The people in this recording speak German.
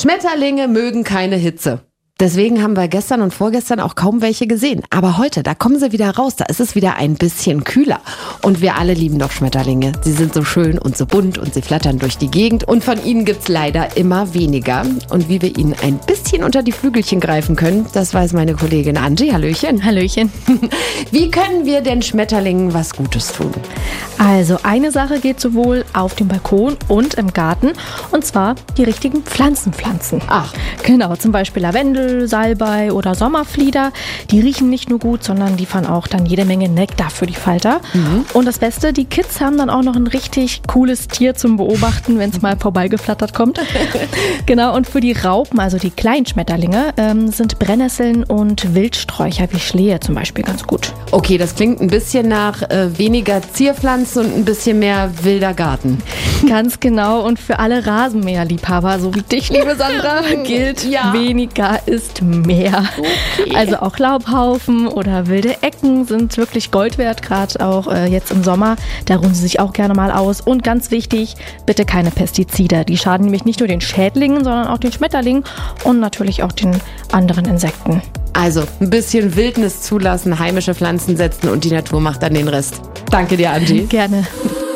Schmetterlinge mögen keine Hitze. Deswegen haben wir gestern und vorgestern auch kaum welche gesehen. Aber heute, da kommen sie wieder raus, da ist es wieder ein bisschen kühler. Und wir alle lieben doch Schmetterlinge. Sie sind so schön und so bunt und sie flattern durch die Gegend. Und von ihnen gibt's leider immer weniger. Und wie wir ihnen ein bisschen unter die Flügelchen greifen können, das weiß meine Kollegin Angie. Hallöchen. Hallöchen. Wie können wir den Schmetterlingen was Gutes tun? Also eine Sache geht sowohl auf dem Balkon und im Garten. Und zwar die richtigen Pflanzen pflanzen. Ach. Genau, zum Beispiel Lavendel, Salbei oder Sommerflieder. Die riechen nicht nur gut, sondern liefern auch dann jede Menge Nektar für die Falter. Und das Beste, die Kids haben dann auch noch ein richtig cooles Tier zum Beobachten, wenn es mal vorbeigeflattert kommt. Genau, und für die Raupen, also die kleinen Schmetterlinge, sind Brennnesseln und Wildsträucher wie Schlehe zum Beispiel ganz gut. Okay, das klingt ein bisschen nach weniger Zierpflanzen und ein bisschen mehr wilder Garten. Ganz genau, und für alle Rasenmäherliebhaber, so wie dich, liebe Sandra, gilt, weniger ist mehr. Okay. Also auch Laubhaufen oder wilde Ecken sind wirklich Gold wert, gerade auch jetzt im Sommer. Da ruhen sie sich auch gerne mal aus. Und ganz wichtig, bitte keine Pestizide. Die schaden nämlich nicht nur den Schädlingen, sondern auch den Schmetterlingen und natürlich auch den anderen Insekten. Also ein bisschen Wildnis zulassen, heimische Pflanzen setzen und die Natur macht dann den Rest. Danke dir, Angie. Gerne.